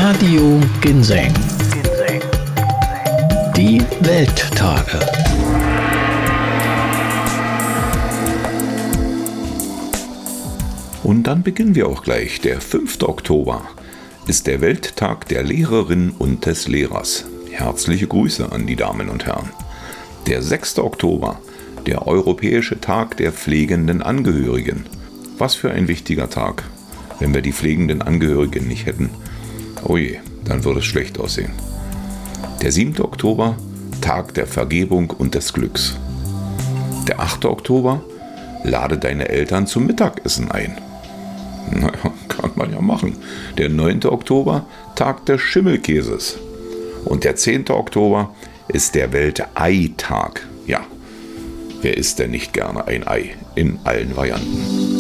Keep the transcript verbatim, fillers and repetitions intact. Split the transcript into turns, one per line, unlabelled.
Radio Ginseng. Die Welttage.
Und dann beginnen wir auch gleich. Der fünfte Oktober ist der Welttag der Lehrerin und des Lehrers. Herzliche Grüße an die Damen und Herren. Der sechste Oktober, der Europäische Tag der pflegenden Angehörigen. Was für ein wichtiger Tag. Wenn wir die pflegenden Angehörigen nicht hätten, oh je, dann würde es schlecht aussehen. Der siebte Oktober, Tag der Vergebung und des Glücks. Der achte Oktober, lade deine Eltern zum Mittagessen ein. Naja, kann man ja machen. Der neunte Oktober, Tag des Schimmelkäses. Und der zehnte Oktober ist der Welt-Ei-Tag. Ja, wer isst denn nicht gerne ein Ei in allen Varianten?